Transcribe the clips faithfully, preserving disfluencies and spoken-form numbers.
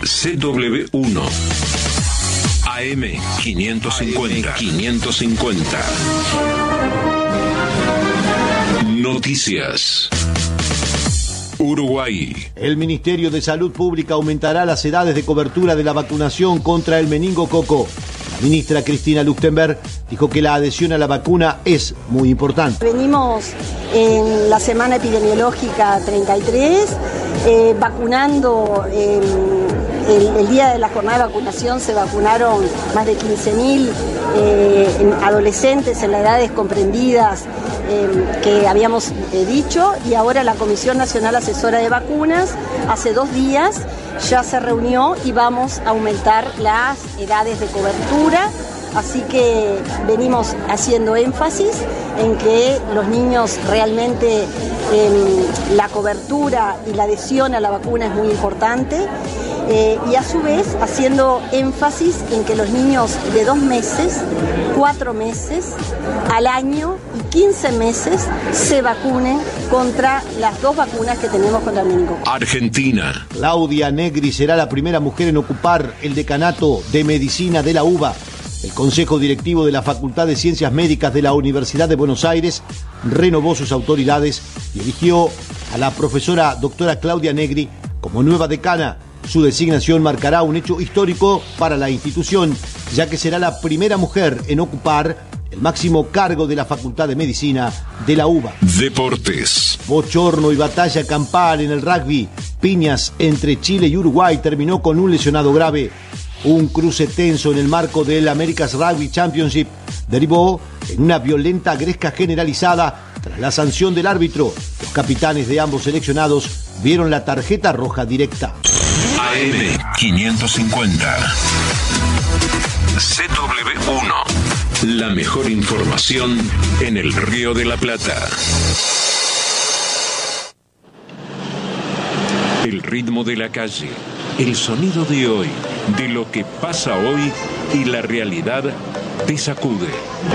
C W uno. A M quinientos cincuenta. quinientos cincuenta. Noticias. Uruguay. El Ministerio de Salud Pública aumentará las edades de cobertura de la vacunación contra el meningococo. La ministra Cristina Luchtenberg dijo que la adhesión a la vacuna es muy importante. Venimos en la semana epidemiológica treinta y tres, eh, vacunando, eh, el, el día de la jornada de vacunación se vacunaron más de quince mil eh, adolescentes en las edades comprendidas eh, que habíamos eh, dicho, y ahora la Comisión Nacional Asesora de Vacunas hace dos días ya se reunió y vamos a aumentar las edades de cobertura. Así que venimos haciendo énfasis en que los niños realmente eh, la cobertura y la adhesión a la vacuna es muy importante, eh, y a su vez haciendo énfasis en que los niños de dos meses, cuatro meses al año y quince meses se vacunen contra las dos vacunas que tenemos contra el meningococo. Argentina. Claudia Negri será la primera mujer en ocupar el decanato de medicina de la UBA. El Consejo Directivo de la Facultad de Ciencias Médicas de la Universidad de Buenos Aires renovó sus autoridades y eligió a la profesora doctora Claudia Negri como nueva decana. Su designación marcará un hecho histórico para la institución, ya que será la primera mujer en ocupar el máximo cargo de la Facultad de Medicina de la UBA. Deportes. Bochorno y batalla campal en el rugby. Piñas entre Chile y Uruguay terminó con un lesionado grave. Un cruce tenso en el marco del America's Rugby Championship derivó en una violenta gresca generalizada tras la sanción del árbitro. Los capitanes de ambos seleccionados vieron la tarjeta roja directa. A M quinientos cincuenta. C W uno. La mejor información en el Río de la Plata. El ritmo de la calle, el sonido de hoy, de lo que pasa hoy y la realidad te sacude.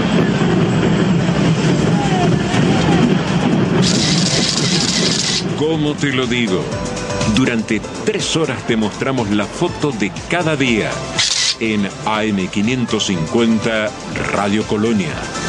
¿Cómo te lo digo? Durante tres horas te mostramos la foto de cada día en A M quinientos cincuenta Radio Colonia.